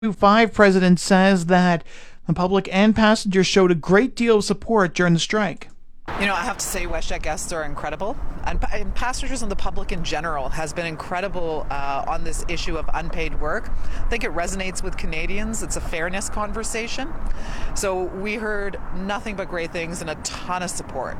5 president says that the public and passengers showed a great deal of support during the strike. I have to say WestJet guests are incredible, and passengers and the public in general has been incredible on this issue of unpaid work. I think it resonates with Canadians. It's a fairness conversation. So we heard nothing but great things and a ton of support.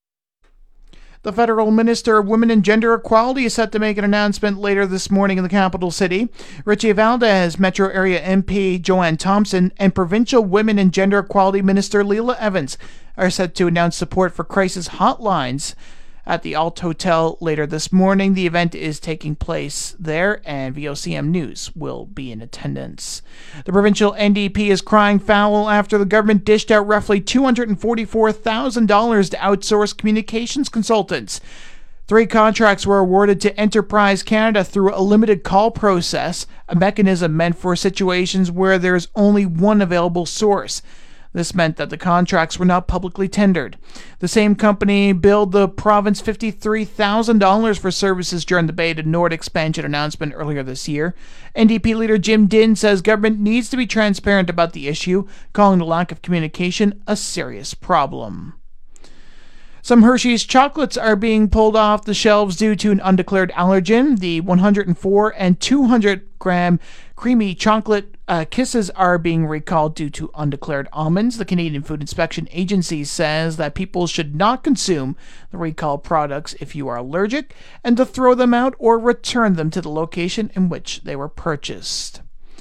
The Federal Minister of Women and Gender Equality is set to make an announcement later this morning in the capital city. Richie Valdez, Metro Area MP Joanne Thompson, and Provincial Women and Gender Equality Minister Leila Evans are set to announce support for crisis hotlines at the Alt Hotel later this morning. The event is taking place there, and VOCM News will be in attendance. The provincial NDP is crying foul after the government dished out roughly $244,000 to outsource communications consultants. 3 contracts were awarded to Enterprise Canada through a limited call process, a mechanism meant for situations where there is only one available source. This meant that the contracts were not publicly tendered. The same company billed the province $53,000 for services during the Bay to Nord expansion announcement earlier this year. NDP leader Jim Dinn says government needs to be transparent about the issue, calling the lack of communication a serious problem. Some Hershey's chocolates are being pulled off the shelves due to an undeclared allergen. The 104 and 200-gram creamy chocolate kisses are being recalled due to undeclared almonds. The Canadian Food Inspection Agency says that people should not consume the recalled products if you are allergic, and to throw them out or return them to the location in which they were purchased.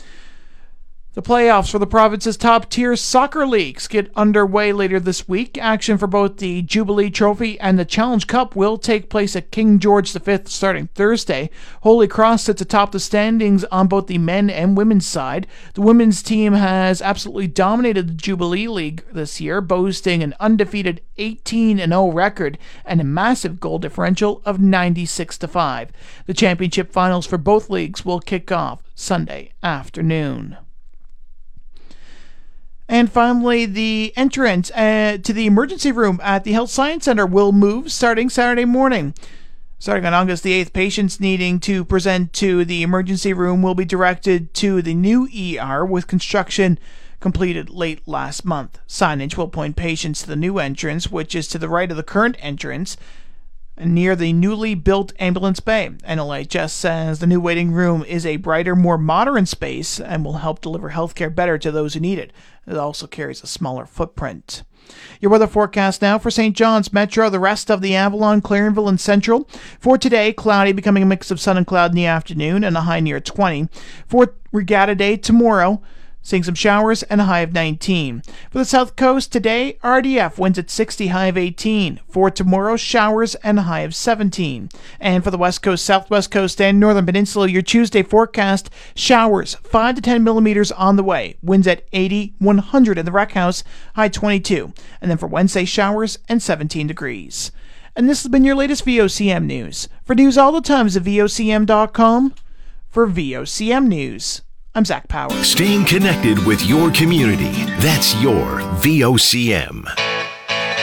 The playoffs for the province's top-tier soccer leagues get underway later this week. Action for both the Jubilee Trophy and the Challenge Cup will take place at King George V starting Thursday. Holy Cross sits atop the standings on both the men and women's side. The women's team has absolutely dominated the Jubilee League this year, boasting an undefeated 18-0 record and a massive goal differential of 96-5. The championship finals for both leagues will kick off Sunday afternoon. And finally, the entrance to the emergency room at the Health Science Centre will move starting Saturday morning. Starting on August the 8th, patients needing to present to the emergency room will be directed to the new ER, with construction completed late last month. Signage will point patients to the new entrance, which is to the right of the current entrance, near the newly built ambulance bay. NLHS says the new waiting room is a brighter, more modern space and will help deliver healthcare better to those who need it. It also carries a smaller footprint. Your weather forecast now for St. John's Metro, the rest of the Avalon, Clarenville, and Central. For today, cloudy, becoming a mix of sun and cloud in the afternoon and a high near 20. For Regatta Day tomorrow, seeing some showers and a high of 19. For the South Coast today, RDF winds at 60, high of 18. For tomorrow, showers and a high of 17. And for the West Coast, Southwest Coast, and Northern Peninsula, your Tuesday forecast, showers 5 to 10 millimeters on the way. Winds at 80, 100 in the Rec House, high 22. And then for Wednesday, showers and 17 degrees. And this has been your latest VOCM news. For news all the time, visit VOCM.com. For VOCM News, I'm Zach Power. Staying connected with your community. That's your VOCM.